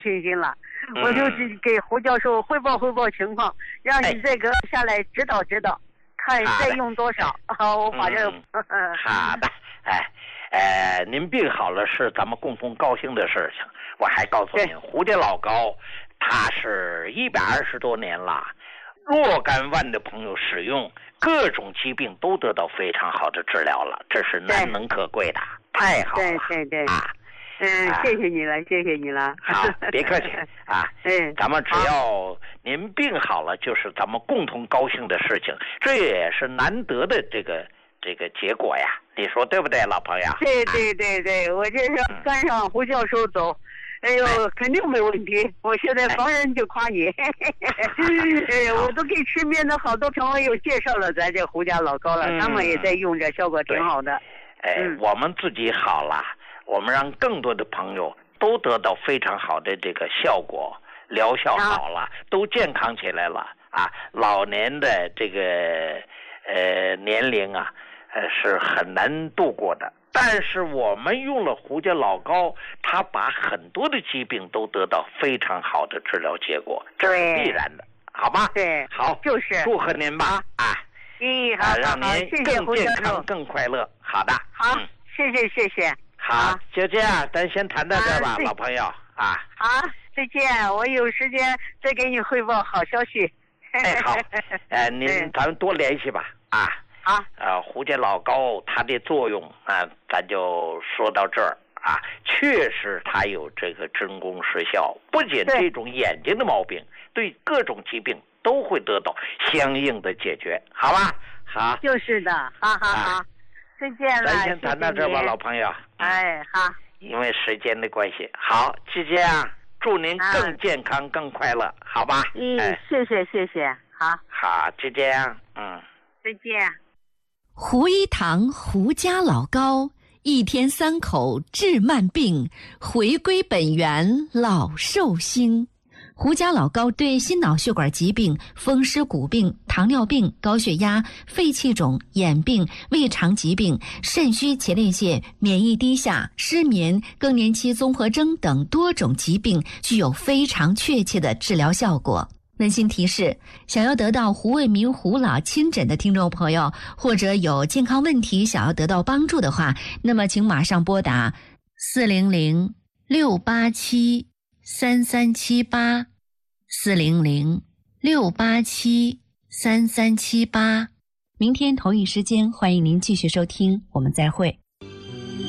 信心了。我就给胡教授汇报情况，让你再给我下来指导，看再用多少。我把这好的，您病好了是咱们共同高兴的事情。我还告诉您，胡家老高他是120多年了，若干万的朋友使用，各种疾病都得到非常好的治疗了，这是难能可贵的，太好了。 对谢谢你了。 好，别客气啊。咱们只要您病好了，就是咱们共同高兴的事情，这也是难得的这个结果呀。你说对不对，老朋友？ 对，我这是跟上胡教授走。肯定没问题。我现在逢人就夸你。我都给身边的好多朋友介绍了咱这胡家老高了，他们也在用着，效果挺好的。 我们自己好了，我们让更多的朋友都得到非常好的这个效果，疗效好了，都健康起来了啊！老年的这个年龄啊，是很难度过的。但是我们用了胡家老高，他把很多的疾病都得到非常好的治疗结果，这是必然的，好吧？ 对， 好， 就是祝贺您吧好， 让您更健康、更快乐。好的， 好，谢谢。 好，就这样，咱先谈到这吧，老朋友啊。 好，再见，我有时间再给你汇报好消息。 好，咱们多联系吧胡家老高它的作用咱就说到这儿确实它有这个真功实效，不仅这种眼睛的毛病，对各种疾病都会得到相应的解决，好吧？好， 就是的，好，再见了。 咱先谈到这吧，老朋友。 好。 因为时间的关系，好，就这样，祝您更健康、更快乐，好吧？ 谢谢， 好，就这样， 再见。 胡一堂胡家老高，一天3口治慢病，回归本源老寿星。胡家老高对心脑血管疾病、风湿骨病、糖尿病、高血压、肺气肿、眼病、胃肠疾病、肾虚前列腺、免疫低下、失眠、更年期综合征等多种疾病具有非常确切的治疗效果。温馨提示，想要得到胡卫民胡老亲诊的听众朋友，或者有健康问题想要得到帮助的话，那么请马上拨打400-687-3378，400-687-3378。明天同一时间，欢迎您继续收听，我们再会。